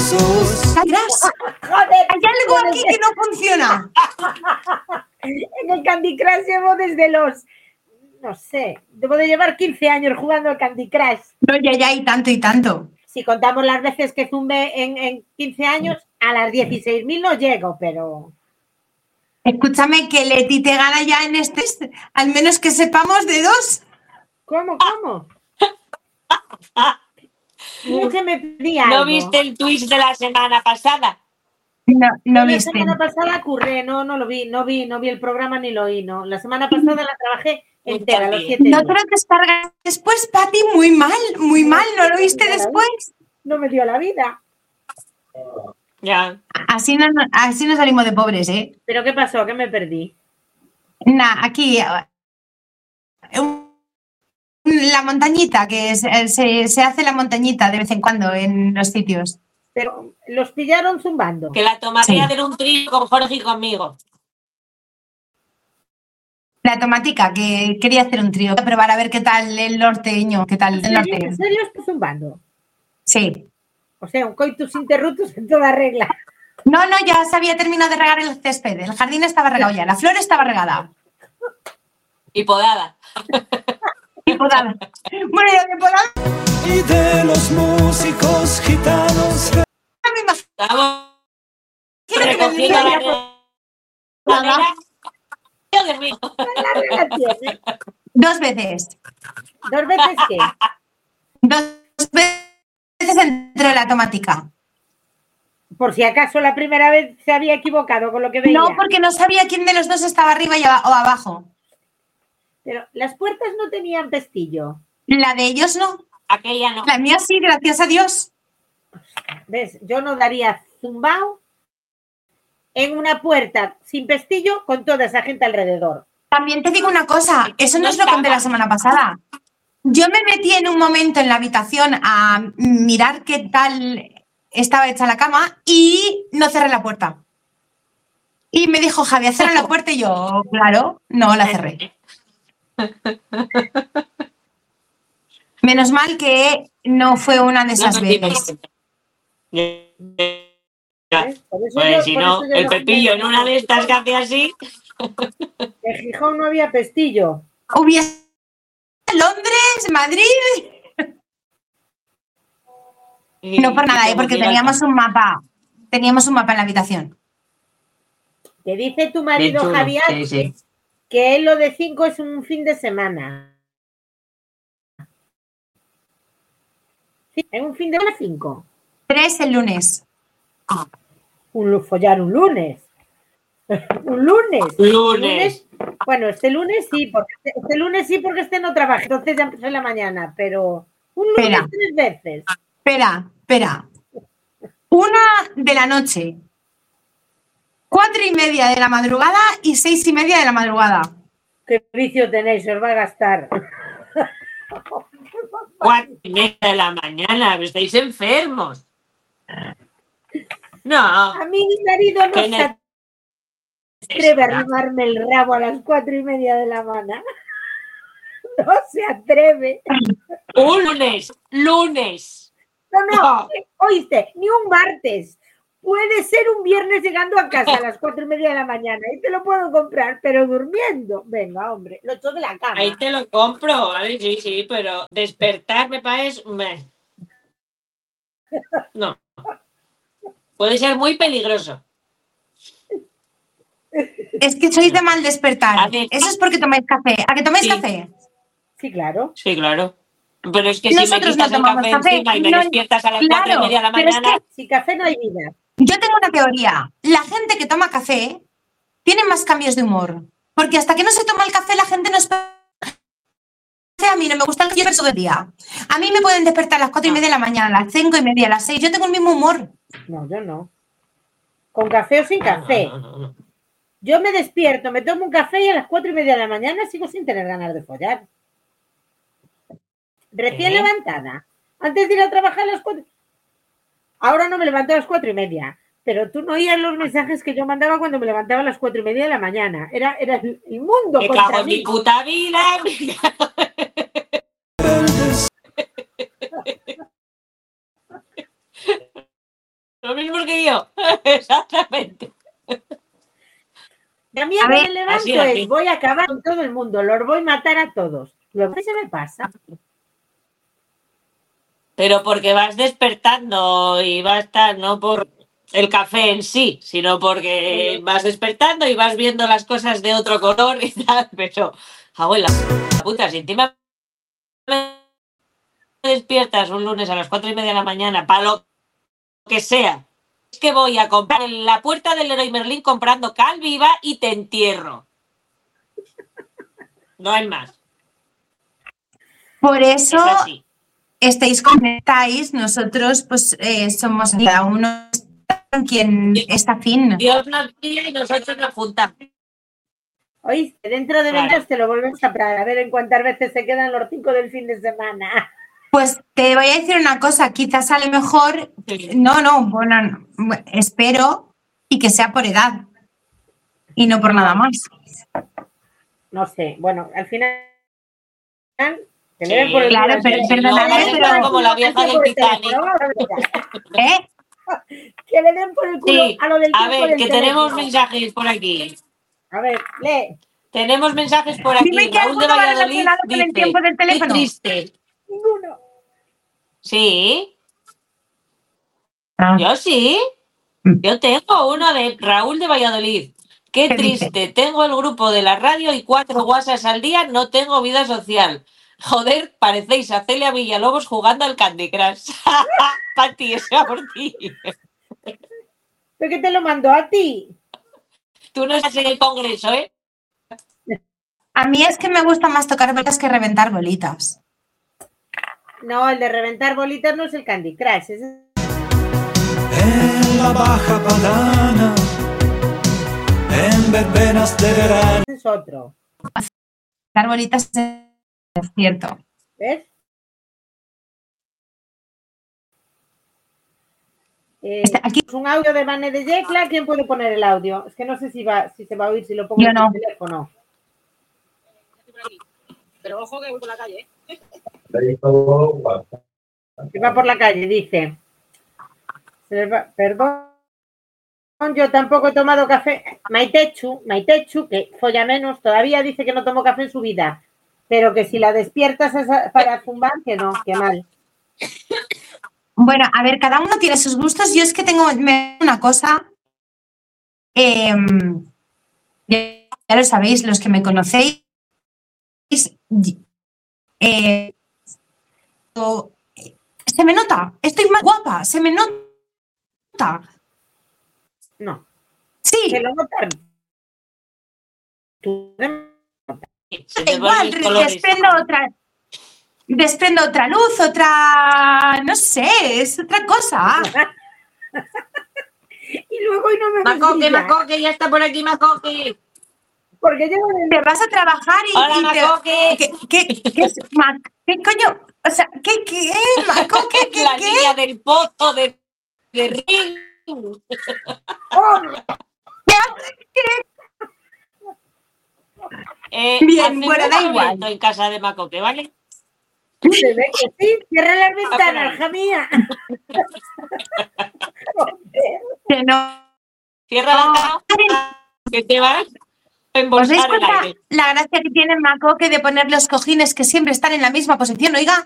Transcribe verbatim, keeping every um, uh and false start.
Jesús. Joder, hay algo aquí que no funciona. En el Candy Crush llevo desde los, no sé, debo de llevar quince años jugando al Candy Crush. No, ya, ya, y tanto, y tanto. Si contamos las veces que zumbé en, en quince años, a las dieciséis mil no llego, pero... Escúchame, que Leti te gana ya en este, al menos que sepamos de dos. ¿Cómo, cómo? No se me pedía ¿No algo. viste el Twitch de la semana pasada? No, no La viste. semana pasada curré, no, no lo vi, no vi, no vi el programa ni lo oí, no. La semana pasada la trabajé entera, los siete No días. te lo descargas después, Pati, muy mal, muy mal, ¿no lo viste después? No me dio la vida. Ya. Así no, así no salimos de pobres, ¿eh? ¿Pero qué pasó? ¿Qué me perdí? Nah, aquí... La montañita, que es, se, se hace la montañita de vez en cuando en los sitios. Pero los pillaron zumbando. Que la tomaría Sí. hacer un trío con Jorge y conmigo. La tomática, que quería hacer un trío, probar a ver qué tal el norteño, qué tal ¿En el serio, norte. ¿En serio está zumbando? Sí. O sea, un coitus interruptus en toda regla. No, no, ya se había terminado de regar el césped, el jardín estaba regado ya, la flor estaba regada. Y podada. Y podada. Bueno, lo de podada... Y de los músicos gitanos. me imagino Estamos que me recogiendo decía, la regla. Dios mío. La regla tiene. Dos veces. ¿Dos veces qué? Dos veces entró la tomática. Por si acaso la primera vez se había equivocado con lo que veía. No, porque no sabía quién de los dos estaba arriba y aba- o abajo. Pero las puertas no tenían pestillo. La de ellos no. Aquella no. La mía sí, gracias a Dios. ¿Ves? Yo no daría zumbao en una puerta sin pestillo con toda esa gente alrededor. También te digo una cosa, eso no os lo conté la semana pasada. Yo me metí en un momento en la habitación a mirar qué tal estaba hecha la cama y no cerré la puerta. Y me dijo, Javier, cierra la puerta y yo, claro, no la cerré. Menos mal que no fue una de esas veces. ¿Ves? Por eso Pues yo- si por no, eso yo el no- Pepillo en una de estas que hace así. En Gijón no había pestillo. Hubiese Londres, Madrid. y- No por y nada, ¿eh? como porque llega teníamos un mapa. Teníamos un mapa en la habitación. Te dice tu el- marido chulo, Javier sí, sí. que él lo de cinco es un fin de semana. Sí, en un fin de semana cinco. Tres el lunes. Un lu- follar un lunes. Un lunes. Lunes. Bueno, este lunes sí, porque este, este lunes sí porque este no trabaja, entonces ya empezó en la mañana, pero un lunes Espera. tres veces. Espera, espera. Una de la noche. Cuatro y media de la madrugada y seis y media de la madrugada. ¿Qué vicio tenéis? Os va a gastar. Cuatro y media de la mañana. Estáis enfermos. No. A mí mi marido no ¿Qué se ne- atreve a arrimarme el rabo a las cuatro y media de la mañana. No se atreve. Un lunes. Lunes. No, no, No. oíste, ni un martes. Puede ser un viernes llegando a casa a las cuatro y media de la mañana y te lo puedo comprar, pero durmiendo. Venga, hombre, lo echo de la cama. Ahí te lo compro. ¿Vale? Sí, sí, pero despertarme para eso. me- No. Puede ser muy peligroso. Es que sois de mal despertar. A ver. Eso es porque tomáis café. ¿A que tomáis Sí. café? Sí, claro. Sí, claro. Pero es que si me Nosotros quitas no el tomamos café, café. encima y me No, despiertas a las claro, cuatro y media de la pero es mañana. Sin café no hay vida. Yo tengo una teoría. La gente que toma café tiene más cambios de humor. Porque hasta que no se toma el café, la gente no espera. A mí no me gusta el café todo el día. A mí me pueden despertar a las cuatro y media de la mañana, a las cinco y media, a las seis. Yo tengo el mismo humor. No, yo no. Con café o sin café. No, no, no, no. Yo me despierto, me tomo un café y a las cuatro y media de la mañana sigo sin tener ganas de follar. Recién ¿Eh? levantada. Antes de ir a trabajar a las cuatro. Ahora no me levanto a las cuatro y media. Pero tú no oías los mensajes que yo mandaba cuando me levantaba a las cuatro y media de la mañana. Era, era el, el mundo Me contra cago en mí. mi puta vida. Lo mismo que yo. Exactamente. Y a mí A me ver, levanto así, así. es, voy a acabar con todo el mundo, los voy a matar a todos. Luego, ¿qué se me pasa? Pero porque vas despertando y va a estar, no por el café en sí, sino porque vas despertando y vas viendo las cosas de otro color y tal. Pero, abuela, puta, si encima me despiertas un lunes a las cuatro y media de la mañana, para lo que sea, es que voy a comprar en la puerta del Leroy Merlin comprando cal viva y te entierro. No hay más. Por eso Es así. estáis conectáis, nosotros pues eh, somos cada uno con quien está fin. Dios nos guía y nosotros nos juntamos. Oíste, dentro de Claro. veinte te lo volvemos a parar, a ver en cuántas veces se quedan los cinco del fin de semana. Pues te voy a decir una cosa, quizás a lo mejor, no, no, bueno, no, espero y que sea por edad y no por nada más. No sé, bueno, al final que Sí, le den por el claro, culo pero- al perdóname, teléfono. pero- Que le den como la por el vieja culo del por el Titanic. teléfono, vamos a ver. ¿Eh? Que le den por el culo Sí, a lo del a tiempo ver, del que teléfono. tenemos mensajes por aquí. A ver, lee. Tenemos mensajes por aquí. Dime que Raúl de alguno va Valladolid relacionado con el dice, tiempo del qué teléfono. triste. Ninguno. Sí, Ah, yo sí. Yo tengo uno de Raúl de Valladolid. Qué ¿Qué dice? triste. Tengo el grupo de la radio y cuatro WhatsApps al día. No tengo vida social. Joder, parecéis a Celia Villalobos jugando al Candy Crush. Pati, eso era por ti. ¿Pero qué te lo mandó a ti? Tú no estás en el Congreso, ¿eh? A mí es que me gusta más tocar bolitas que reventar bolitas. No, el de reventar bolitas no es el Candy Crush, ese En la Baja Padana, en verbenas de verano. es otro. Reventar bolitas es cierto. ¿Ves? Eh, Este- aquí- es un audio de Vane de Yecla. ¿Quién puede poner el audio? Es que no sé si va, si se va a oír, si lo pongo Yo en no. el teléfono. Pero ojo que voy por la calle, ¿eh? Que va por la calle, dice. Se les va- Perdón, yo tampoco he tomado café. Maitechu, Maitechu, que folla menos, todavía dice que no tomó café en su vida. Pero que si la despiertas esa- para zumbar, que no, que mal. Bueno, a ver, cada uno tiene sus gustos. Yo es que tengo me- una cosa. eh, ya, ya lo sabéis, los que me conocéis. eh, o- se me nota, estoy más guapa, se me nota. No, Sí, que lo notan. Tú- Se da te igual, vuelven colores. desprendo otra. Desprendo otra luz, otra. No sé, es otra cosa. Y luego y no me Macoque, brilla, Macoque, ya está por aquí, Macoque. porque llevo el- Te vas a trabajar y, Hola, y te. Macoque. ¿Qué, qué, qué, es, Ma- ¿Qué coño? O sea, ¿qué, qué, Maco? ¿Qué, qué, La qué? niña del pozo de, de Ring. ¡Oh! Eh, Bien, hacemos bueno, da un igual. evento en casa de Macoque, ¿vale? Se ve que sí, cierra las ventanas, hija mía. Que no. Cierra la ventana, que te vas a ¿Os dais embolsar el cuenta aire. la gracia que tiene Macoque de poner los cojines que siempre están en la misma posición? Oiga,